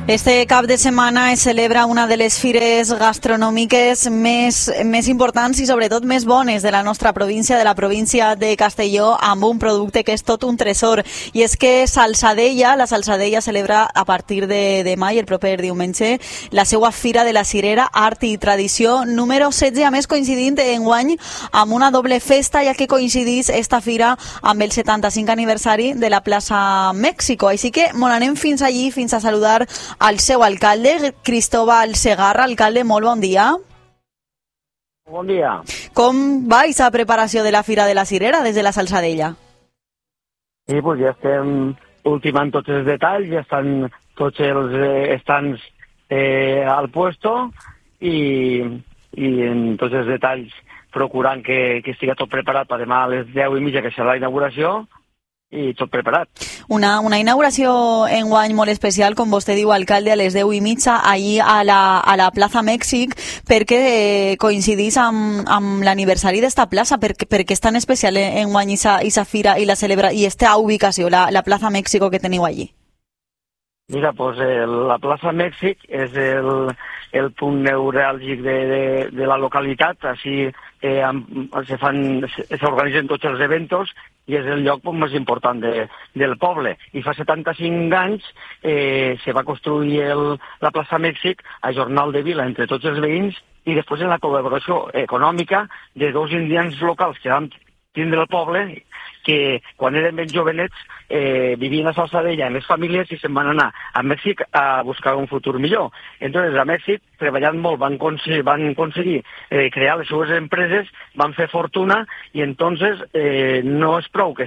Este cap de setmana es celebra una de les fires gastronòmiques més importants i sobretot més bones de la nostra província, de la província de Castelló, amb un producte que és tot un tresor. I és que la Salsadella celebra a partir de demà i el proper diumenge la seva Fira de la Cirera, Art i Tradició número 16, a més coincidint enguany amb una doble festa, ja que coincidís esta fira amb el 75 aniversari de la plaça Mèxico. Així que mos anem fins allí, fins a saludar al seu alcalde, Cristóbal Segarra. Alcalde, molt bon dia. Bon dia. Com va aquesta preparació de la Fira de la Cirera des de la Salsadella? Sí, pues ja estem ultimant tots els detalls, ja estan tots els estants al puesto i en tots els detalls procurant que estigui tot preparat per demà a les 10:30, que serà la inauguració, i tot preparat. Una inauguració enguany molt especial, com vostè diu, alcalde, a les 10:30, allí a la plaça Mèxic, perquè coincidís amb l'aniversari d'esta plaça. Per què és tan especial enguany aquesta fira i la celebra i esta ubicació, la plaça Mèxico que teniu allí? Mira, pues la plaça Mèxic és el punt neuràlgic de la localitat, així s'organitzen tots els eventos i és el lloc més important del poble. I fa 75 anys se va construir la plaça Mèxic a jornal de vila entre tots els veïns i després en la col·laboració econòmica de dos indians locals que van tindre el poble, que quan eren ben jovenets vivien a Salsadella en les famílies i se'n van anar a Mèxic a buscar un futur millor. Entonces, a Mèxic, treballant molt, van aconseguir crear les seves empreses, van fer fortuna i entonces no és prou que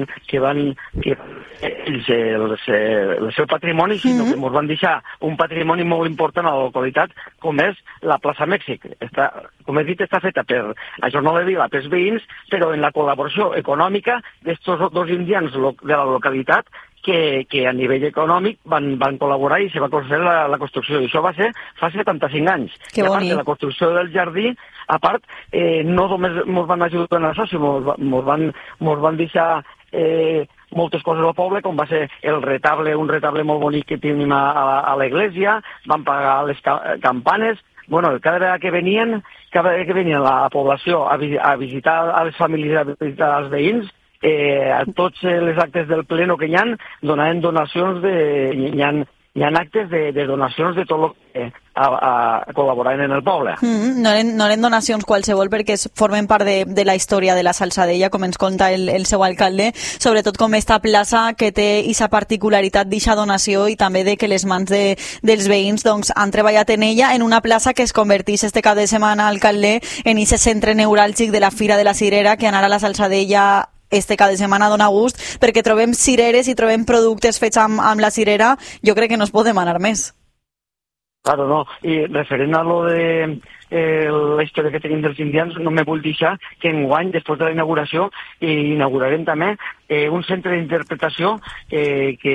el seu patrimoni, sinó que ens van deixar un patrimoni molt important a la localitat, com és la plaça Mèxic. Com he dit, està feta a jornal de vila pels veïns, però en la col·laboració econòmica d'estos dos indians de la localitat que a nivell econòmic van col·laborar i se va construir la construcció. I això va ser fa 75 anys. Que I a part bonic. de la construcció del jardí, a part, no només ens van ajudar en això, sinó ens van deixar moltes coses al poble, com va ser un retable molt bonic que tenim a l'església, van pagar les campanes. Bueno, cada vegada que venien la població a visitar a les famílies, a visitar els veïns, a tots els actes del pleno que hi ha, donaven donacions hi ha actes de donacions de tot el que col·laboraven en el poble. No eren donacions qualsevol, perquè formen part de la història de la Salsadella, com ens conta el seu alcalde, sobretot com esta plaça que té aquesta particularitat d'eixa donació i també de que les mans dels veïns han treballat en ella, en una plaça que es convertís este cap de setmana, alcalde, en aquest centre neuràlgic de la Fira de la Cirera, que anar a la Salsadella este cap de setmana dona gust, perquè trobem cireres i trobem productes fets amb la cirera. Jo crec que no es pot demanar més. Claro, no. I referent a lo de la història que tenim dels indians, no me vull deixar que enguany, després de la inauguració, inaugurarem també un centre d'interpretació que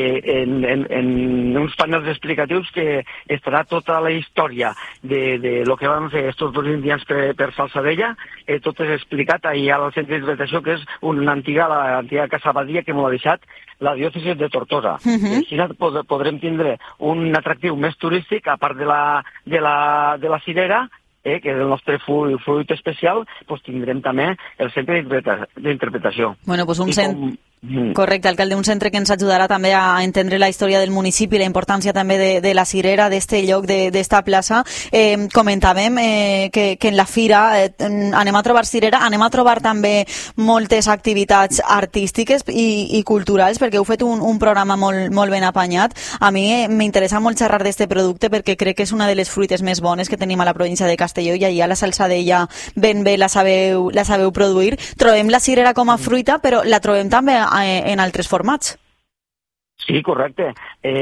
en uns panels explicatius que estarà tota la història de lo que van fer estos dos indians per Salsadella, tot és explicat ahir al centre d'interpretació, que és una l'antiga Casa Badia que m'ho ha deixat la diòcesi de Tortosa. Així podrem tindre un atractiu més turístic, a part de la cirera, que és el nostre fruit especial, doncs tindrem també el centre d'interpretació. Bueno, pues un centre... Correcte, alcalde, un centre que ens ajudarà també a entendre la història del municipi, la importància també de la cirera, d'este lloc, d'esta plaça. Comentàvem que en la fira anem a trobar cirera, anem a trobar també moltes activitats artístiques i culturals, perquè heu fet un programa molt ben apanyat. A mi m'interessa molt xerrar d'este producte perquè crec que és una de les fruites més bones que tenim a la província de Castelló i allà a la Salsadella ben bé la sabeu produir. Trobem la cirera com a fruita, però la trobem també en altres formats. Sí, correcte.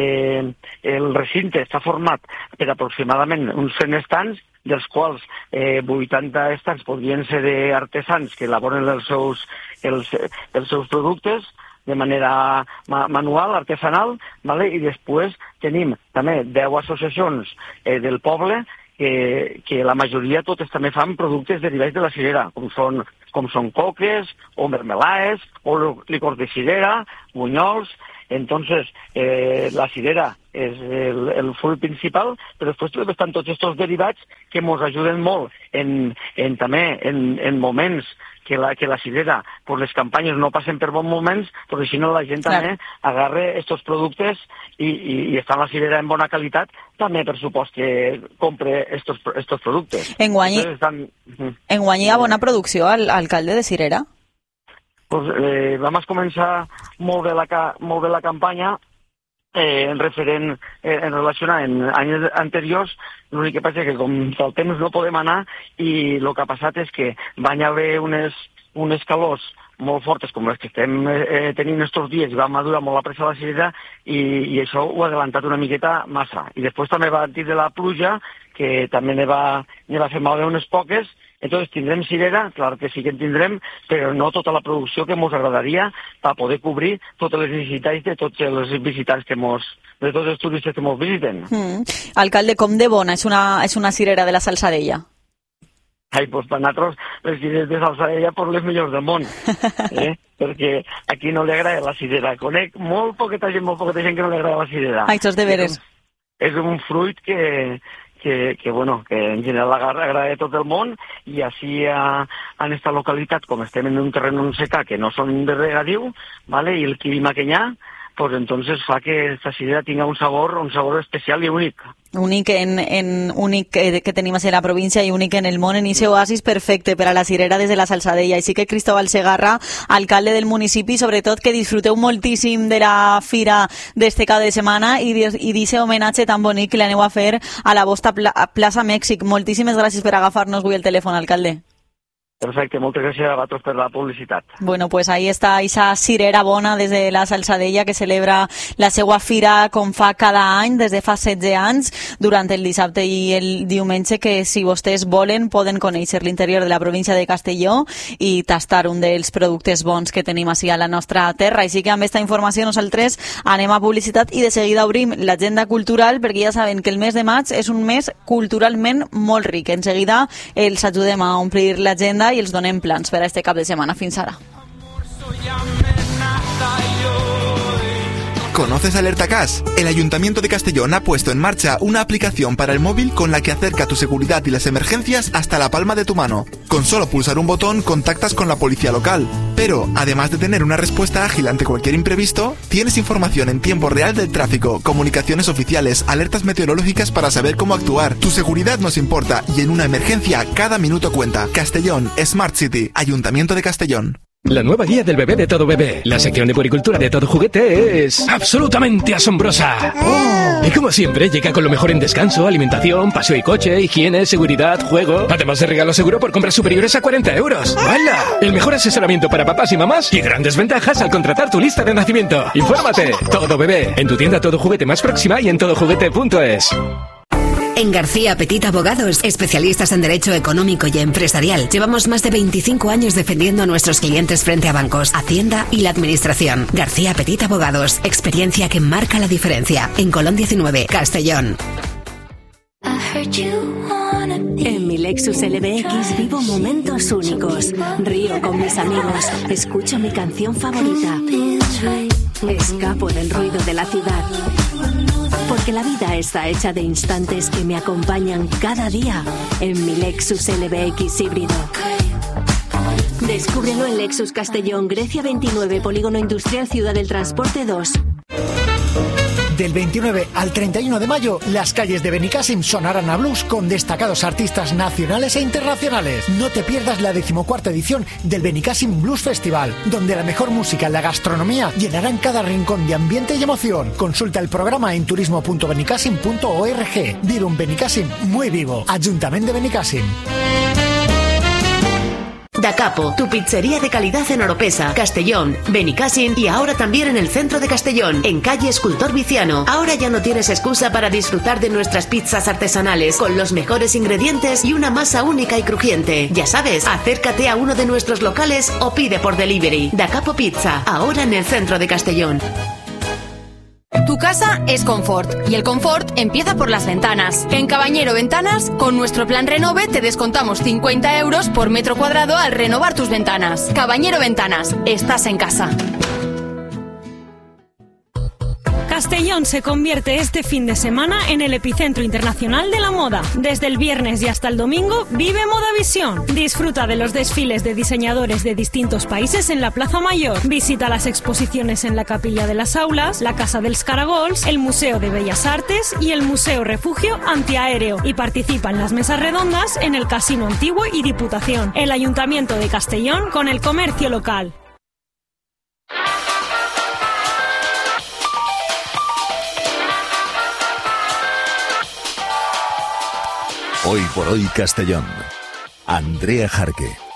El recinte està format per aproximadament uns 100 estants, dels quals 80 estants podrien ser d'artesans que elaboren els seus productes de manera manual, artesanal, ¿vale? I després tenim també 10 associacions del poble que la majoria totes també fan productes derivats de la cirera, com són coques, o mermelades, o licors de cirera, bunyols. Entonces, la cirera és el fruit principal, però després estan tots aquests derivats que ens ajuden molt també en moments que la cirera, pues les campanyes no passen per bons moments, perquè si no la gent també agarra aquests productes i està la cirera en bona qualitat, també per supost que compre aquests productes. Enguany hi ha bona producció, alcalde de cirera? Pues, vam començar molt bé la campanya en relacionar en anys anteriors. L'únic que passa és que com el temps no podem anar i el que ha passat és que van haver unes calors molt fortes com les que estem tenint estos dies i va madurar molt la pressa de la cirera i això ho ha adelantat una miqueta massa. I després també va tindre la pluja que també ne va fer malbé unes poques. Entonces tindrem cirera, clar que sí que en tindrem, però no tota la producció que ens agradaria per poder cobrir totes les necessitats de tots els visitants de tots els turistes que ens visiten. Alcalde, com de bona és una cirera de la Salzadella? Ai, doncs per nosaltres les cireres de Salzadella pues les millors del món, perquè aquí no li agrada la cirera. Conec molt poqueta gent que no li agrada la cirera. Ai, això és de veres. És un fruit que en general agrada a tot el món i així en esta localitat, com estem en un terreny secà que no són de regadiu, ¿vale? I el clima que hi ha, pues entonces fa que esta cirera tinga un sabor especial i únic. Únic únic que tenim a la província i únic en el món, en ese oasis perfecte per a la cirera des de la Salzadella. Així que Cristóbal Segarra, alcalde del municipi, sobretot que disfruteu moltíssim de la fira d'este cap de setmana i d'aquest homenatge tan bonic que l'aneu a fer a la vostra plaça Mèxic. Moltíssimes gràcies per agafar-nos avui el telèfon, alcalde. Perfecte, moltes gràcies a vosaltres per la publicitat. Bueno, pues ahí està esa cirera bona des de la Salzadella que celebra la seva fira com fa cada any, des de fa 16 anys, durant el dissabte i el diumenge, que si vostès volen poden conèixer l'interior de la província de Castelló i tastar un dels productes bons que tenim així a la nostra terra. Així que amb aquesta informació nosaltres anem a publicitat i de seguida obrim l'agenda cultural, perquè ja saben que el mes de maig és un mes culturalment molt ric. En seguida els ajudem a omplir l'agenda i els donem plans per a este cap de setmana. Fins ara. ¿Conoces Alerta Cas? El Ayuntamiento de Castellón ha puesto en marcha una aplicación para el móvil con la que acerca tu seguridad y las emergencias hasta la palma de tu mano. Con solo pulsar un botón contactas con la policía local. Pero, además de tener una respuesta ágil ante cualquier imprevisto, tienes información en tiempo real del tráfico, comunicaciones oficiales, alertas meteorológicas para saber cómo actuar. Tu seguridad nos importa y en una emergencia cada minuto cuenta. Castellón, Smart City, Ayuntamiento de Castellón. La nueva guía del bebé de Todo Bebé. La sección de puericultura de Todo Juguete es absolutamente asombrosa. Y como siempre, llega con lo mejor en descanso, alimentación, paseo y coche, higiene, seguridad, juego. Además de regalo seguro por compras superiores a 40 euros. ¡Hala! El mejor asesoramiento para papás y mamás y grandes ventajas al contratar tu lista de nacimiento. Infórmate. Todo Bebé. En tu tienda Todo Juguete más próxima y en todojuguete.es. En García Petit Abogados, especialistas en derecho económico y empresarial, llevamos más de 25 años defendiendo a nuestros clientes frente a bancos, Hacienda y la Administración. García Petit Abogados, experiencia que marca la diferencia. En Colón 19, Castellón. En mi Lexus LBX vivo momentos únicos. Río con mis amigos, escucho mi canción favorita. Escapo del ruido de la ciudad. Porque la vida está hecha de instantes que me acompañan cada día en mi Lexus LBX híbrido. Descúbrelo en Lexus Castellón, Grecia 29, Polígono Industrial Ciudad del Transporte 2. Del 29 al 31 de mayo, las calles de Benicàssim sonarán a blues con destacados artistas nacionales e internacionales. No te pierdas la 14ª edición del Benicàssim Blues Festival, donde la mejor música y la gastronomía llenarán cada rincón de ambiente y emoción. Consulta el programa en turismo.benicàssim.org. Vive un Benicàssim muy vivo. Ayuntamiento de Benicàssim. Da Capo, tu pizzería de calidad en Oropesa, Castellón, Benicàssim y ahora también en el centro de Castellón, en calle Escultor Viciano. Ahora ya no tienes excusa para disfrutar de nuestras pizzas artesanales con los mejores ingredientes y una masa única y crujiente. Ya sabes, acércate a uno de nuestros locales o pide por delivery. Da Capo Pizza, ahora en el centro de Castellón. Tu casa es confort y el confort empieza por las ventanas. En Cabañero Ventanas, con nuestro plan Renove te descontamos 50 euros por metro cuadrado al renovar tus ventanas. Cabañero Ventanas, estás en casa. Castellón se convierte este fin de semana en el epicentro internacional de la moda. Desde el viernes y hasta el domingo vive Modavisión. Disfruta de los desfiles de diseñadores de distintos países en la Plaza Mayor. Visita las exposiciones en la Capilla de las Aulas, la Casa dels Caragols, el Museo de Bellas Artes y el Museo Refugio Antiaéreo. Y participa en las mesas redondas en el Casino Antiguo y Diputación. El Ayuntamiento de Castellón con el comercio local. Hoy por hoy Castellón. Andrea Jarque.